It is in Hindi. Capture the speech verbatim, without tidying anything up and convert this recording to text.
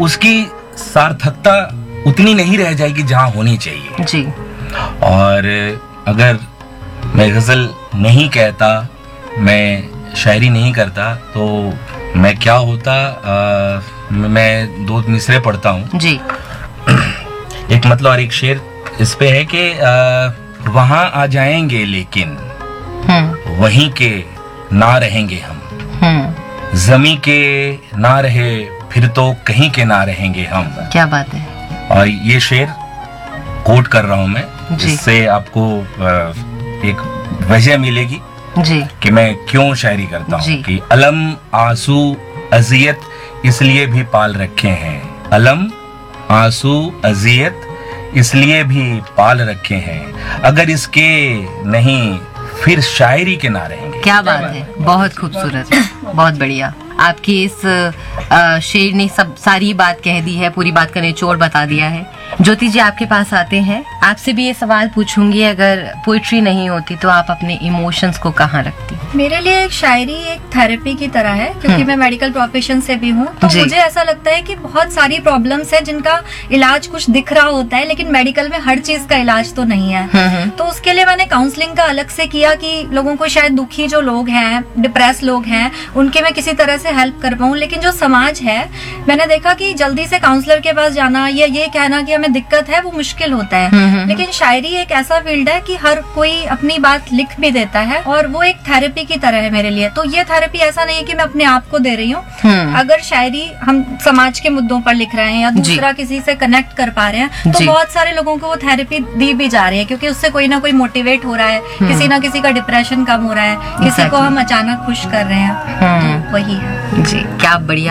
उसकी सार्थकता उतनी नहीं रह जाएगी जहाँ होनी चाहिए जी। और अगर मैं गजल नहीं कहता, मैं शायरी नहीं करता, तो मैं क्या होता। आ, मैं दो मिसरे पढ़ता हूँ जी। एक मतलब और एक शेर इस पे है कि वहां आ जाएंगे लेकिन वहीं के ना रहेंगे हम, जमी के ना रहे फिर तो कहीं के ना रहेंगे हम। क्या बात है। और ये शेर कोट कर रहा हूं मैं, जिससे आपको एक वजह मिलेगी जी कि मैं क्यों शायरी करता हूँ। कि अलम आंसू अजियत इसलिए भी पाल रखे हैं, अलम आंसू अजियत इसलिए भी पाल रखे हैं, अगर इसके नहीं फिर शायरी के ना रहेंगे। क्या बात है, बहुत खूबसूरत, बहुत बढ़िया। आपकी इस शेर ने सब सारी बात कह दी है, पूरी बात का निचोड़ बता दिया है। ज्योति जी आपके पास आते हैं, आपसे भी ये सवाल पूछूंगी, अगर पोइट्री नहीं होती तो आप अपने इमोशंस को कहाँ रखती? मेरे लिए एक शायरी एक थेरेपी की तरह है, क्योंकि मैं मेडिकल प्रोफेशन से भी हूँ, तो मुझे ऐसा लगता है कि बहुत सारी प्रॉब्लम्स है जिनका इलाज कुछ दिख रहा होता है, लेकिन मेडिकल में हर चीज का इलाज तो नहीं है। तो उसके लिए मैंने काउंसलिंग का अलग से किया कि लोगों को, शायद दुखी जो लोग हैं, डिप्रेस लोग हैं, उनके मैं किसी तरह से हेल्प कर पाऊँ। लेकिन जो समाज है, मैंने देखा कि जल्दी से काउंसलर के पास जाना या ये कहना कि हमें दिक्कत है, वो मुश्किल होता है। लेकिन शायरी एक ऐसा फील्ड है कि हर कोई अपनी बात लिख भी देता है, और वो एक थेरेपी की तरह है मेरे लिए। तो ये थेरेपी ऐसा नहीं है कि मैं अपने आप को दे रही हूँ। अगर शायरी हम समाज के मुद्दों पर लिख रहे हैं या दूसरा किसी से कनेक्ट कर पा रहे हैं, तो बहुत सारे लोगों को वो थेरेपी दी भी जा रही है, क्योंकि उससे कोई ना कोई मोटिवेट हो रहा है, किसी ना किसी का डिप्रेशन कम हो रहा है, किसी को हम अचानक खुश कर रहे हैं। तो वही है जी। क्या बढ़िया